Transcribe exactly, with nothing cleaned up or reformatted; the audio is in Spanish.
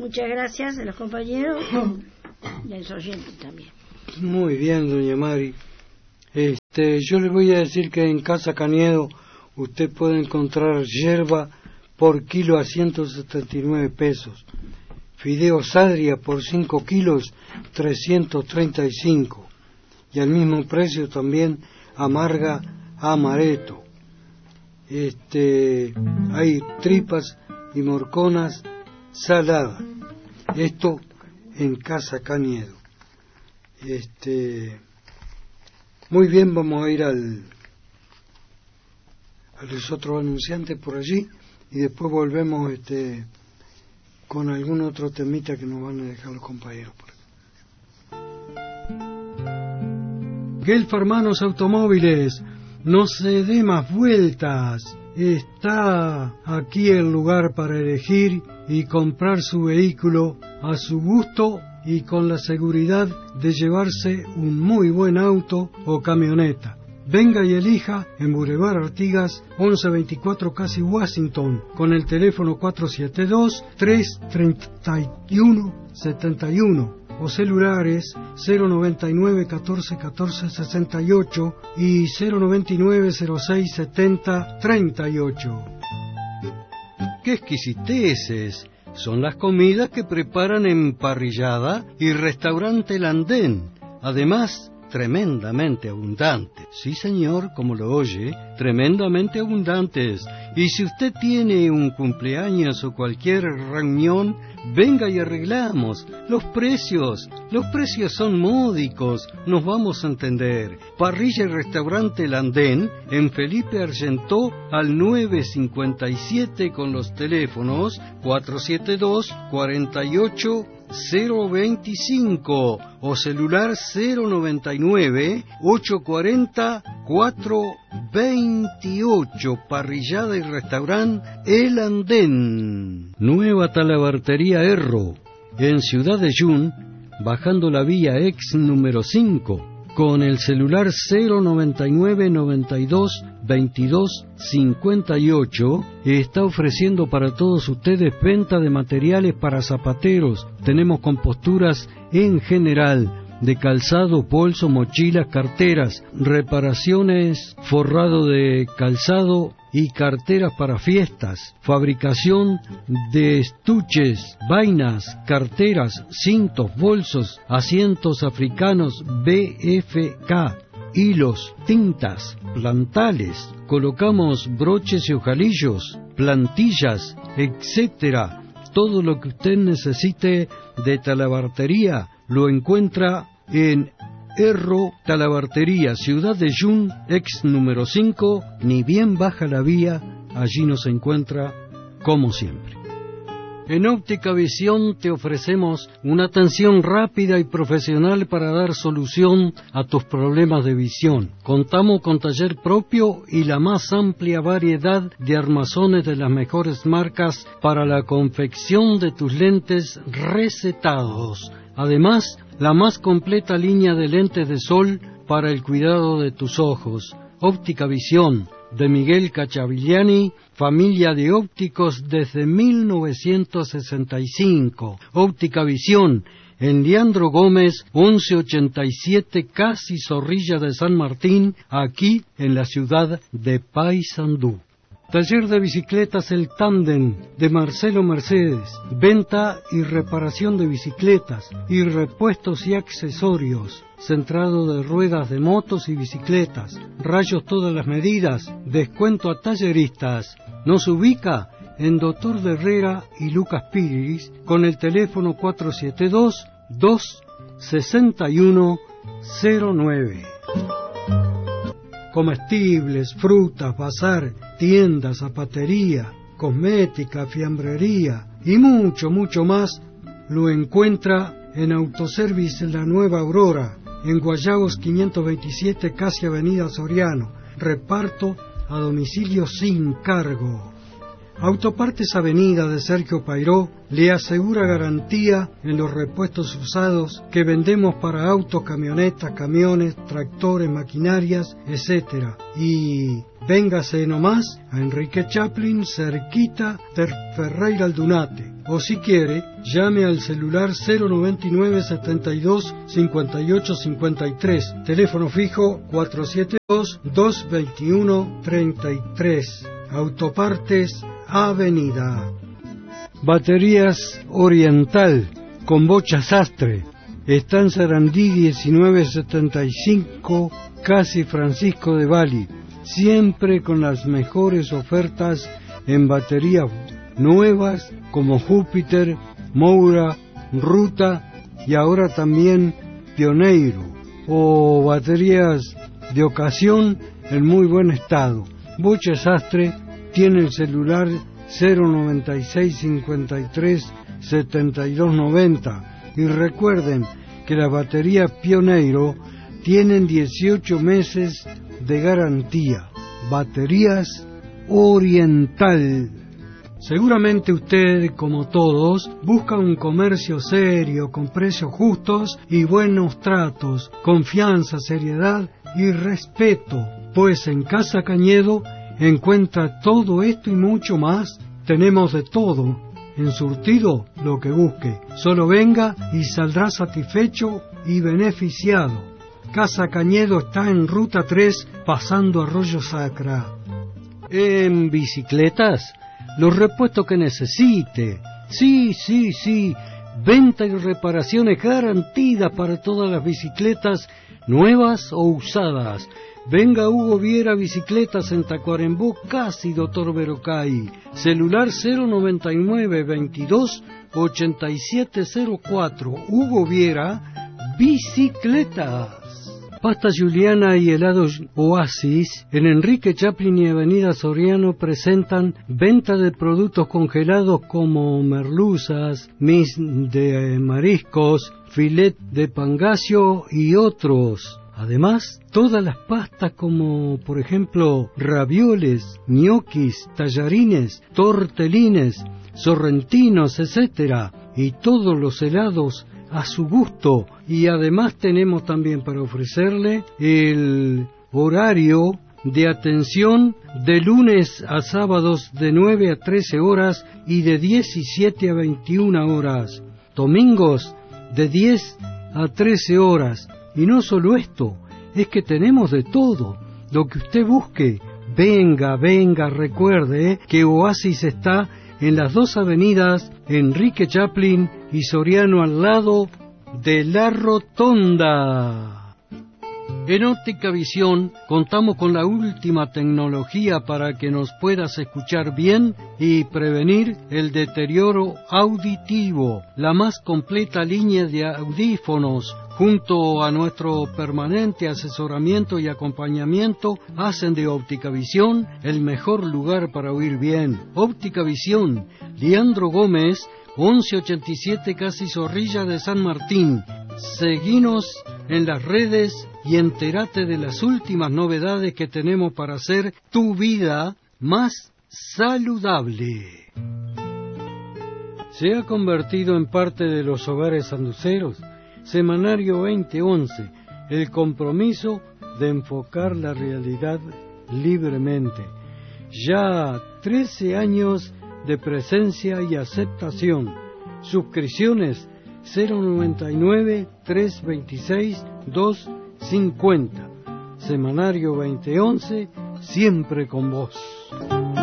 Muchas gracias a los compañeros y a los oyentes también. Muy bien, doña Mari. Este, yo le voy a decir que en Casa Cañedo usted puede encontrar yerba por kilo a ciento setenta y nueve pesos. Fideos Adria por cinco kilos, trescientos treinta y cinco. Y al mismo precio también amarga amaretto. Este, hay tripas y morconas saladas. Esto en Casa Cañedo. Este, muy bien, vamos a ir al a los otros anunciantes por allí y después volvemos este con algún otro temita que nos van a dejar los compañeros por aquí. Gelf Hermanos Automóviles, no se dé más vueltas. Está aquí el lugar para elegir y comprar su vehículo a su gusto y con la seguridad de llevarse un muy buen auto o camioneta. Venga y elija en Boulevard Artigas once veinticuatro Casi Washington con el teléfono cuatro siete dos, tres tres uno, siete uno o celulares cero noventa y nueve, catorce, catorce, sesenta y ocho y cero noventa y nueve, cero seis, setenta, treinta y ocho. ¡Qué exquisiteces! Son las comidas que preparan en Parrillada y Restaurante El Andén. Además, tremendamente abundantes. Sí, señor, como lo oye, tremendamente abundantes. Y si usted tiene un cumpleaños o cualquier reunión, venga y arreglamos. Los precios, los precios son módicos, nos vamos a entender. Parrilla y Restaurante El Andén, en Felipe Argentó, al nueve cincuenta y siete con los teléfonos cuatro siete dos, cuarenta y ocho, cero veinticinco o celular cero noventa y nueve, ochocientos cuarenta, cuatrocientos veintiocho. Parrillada y Restaurante El Andén. Nueva Talabartería Erro, en Ciudad de Yun, bajando la vía ex número cinco, con el celular cero noventa y nueve, noventa y dos, veintidós, cincuenta y ocho, está ofreciendo para todos ustedes venta de materiales para zapateros. Tenemos composturas en general, de calzado, bolso, mochilas, carteras, reparaciones, forrado de calzado y carteras para fiestas, fabricación de estuches, vainas, carteras, cintos, bolsos, asientos africanos B F K, hilos, tintas, plantales, colocamos broches y ojalillos, plantillas, etcétera. Todo lo que usted necesite de talabartería lo encuentra en Erro Talabartería, Ciudad de Yun, ex número cinco, ni bien baja la vía, allí nos encuentra como siempre. En Óptica Visión te ofrecemos una atención rápida y profesional para dar solución a tus problemas de visión. Contamos con taller propio y la más amplia variedad de armazones de las mejores marcas para la confección de tus lentes recetados. Además, la más completa línea de lentes de sol para el cuidado de tus ojos. Óptica Visión, de Miguel Cachavigliani, familia de ópticos desde mil novecientos sesenta y cinco. Óptica Visión, en Leandro Gómez, once ochenta y siete, casi Zorrilla de San Martín, aquí en la ciudad de Paysandú. Taller de bicicletas El Tándem, de Marcelo Mercedes, venta y reparación de bicicletas y repuestos y accesorios, centrado de ruedas de motos y bicicletas, rayos todas las medidas, descuento a talleristas. Nos ubica en Doctor de Herrera y Lucas Piris con el teléfono cuatro siete dos, dos seis uno, cero nueve. Comestibles, frutas, bazar, tiendas, zapatería, cosmética, fiambrería y mucho, mucho más lo encuentra en Autoservice La Nueva Aurora, en Guayabos quinientos veintisiete, casi Avenida Soriano. Reparto a domicilio sin cargo. Autopartes Avenida de Sergio Pairó le asegura garantía en los repuestos usados que vendemos para autos, camionetas, camiones, tractores, maquinarias, etcétera. Y véngase nomás a Enrique Chaplin, cerquita de Ferreira Aldunate. o si quiere, llame al celular cero noventa y nueve, setenta y dos, cincuenta y ocho, cincuenta y tres, teléfono fijo cuatro siete dos, dos veintiuno, treinta y tres, Autopartes Avenida. Baterías Oriental con bocha Sastre, está en Sarandí diecinueve setenta y cinco, casi Francisco de Bali, siempre con las mejores ofertas en baterías nuevas como Júpiter, Moura, Ruta y ahora también Pioneiro, o baterías de ocasión en muy buen estado. Bocha Sastre tiene el celular cero noventa y seis, cincuenta y tres, setenta y dos, noventa, y recuerden que las baterías Pioneiro tienen dieciocho meses de garantía. Baterías Oriental. Seguramente usted, como todos, busca un comercio serio, con precios justos y buenos tratos, confianza, seriedad y respeto, pues en Casa Cañedo encuentra todo esto y mucho más. Tenemos de todo, en surtido lo que busque. Solo venga y saldrá satisfecho y beneficiado. Casa Cañedo está en Ruta tres, pasando Arroyo Sacra. En bicicletas, los repuestos que necesite. Sí, sí, sí. Venta y reparaciones garantidas para todas las bicicletas, nuevas o usadas. Venga Hugo Viera Bicicletas en Tacuarembó, casi Doctor Verocay. Celular cero noventa y nueve, veintidós, ochenta y siete cero cuatro. Hugo Viera Bicicletas. Pasta Juliana y helados Oasis en Enrique Chaplin y Avenida Soriano presentan venta de productos congelados como merluzas, mis de mariscos, filet de pangasio y otros. Además, todas las pastas como, por ejemplo, ravioles, ñoquis, tallarines, tortelines, sorrentinos, etcétera, y todos los helados a su gusto. Y además tenemos también para ofrecerle el horario de atención de lunes a sábados de nueve a trece horas y de diecisiete a veintiuna horas. Domingos de diez a trece horas. Y no solo esto, es que tenemos de todo. Lo que usted busque, venga, venga, recuerde eh, que Oasis está en las dos avenidas Enrique Chaplin y Soriano, al lado de la Rotonda. En Óptica Visión contamos con la última tecnología para que nos puedas escuchar bien y prevenir el deterioro auditivo. La más completa línea de audífonos, junto a nuestro permanente asesoramiento y acompañamiento, hacen de Óptica Visión el mejor lugar para oír bien. Óptica Visión, Leandro Gómez, once ochenta y siete, casi Zorrilla de San Martín. Seguinos en las redes y entérate de las últimas novedades que tenemos para hacer tu vida más saludable. Se ha convertido en parte de los hogares sanduceros Semanario veinte once, el compromiso de enfocar la realidad libremente. Ya trece años de presencia y aceptación. Suscripciones cero noventa y nueve, trescientos veintiséis, doscientos cincuenta. Semanario veinte once, siempre con vos.